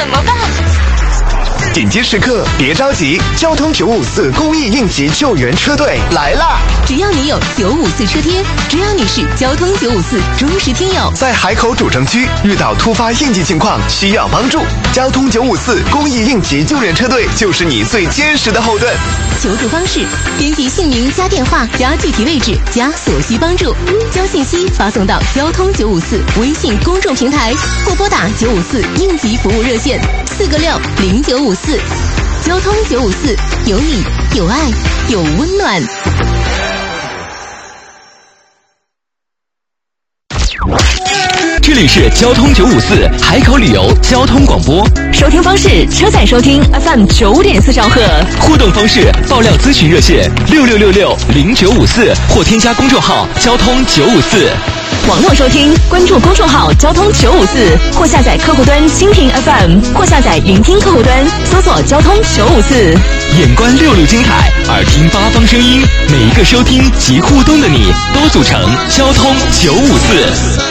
怎么办？ 紧急时刻别着急，交通954公益应急救援车队来啦！ 只要你有954车贴，只要你是交通954忠实听友， 在海口主城区遇到突发应急情况需要帮助，交通954公益应急救援车队就是你最坚实的后盾。 求助方式：编辑姓名加电话加具体位置加所需帮助，将信息发送到交通954微信公众平台，或拨打954应急服务热线4个60954。交通954，有你有爱有温暖。 这里是交通954海口旅游交通广播， 收听方式：车载收听 FM 9.4兆赫， 互动方式：爆料咨询热线66660954或添加公众号交通954。 网络收听，关注公众号交通954，或下载客户端蜻蜓 FM， 或下载云听客户端，搜索交通954。 眼观66精彩，耳听八方声音，每一个收听及互动的你，都组成交通954。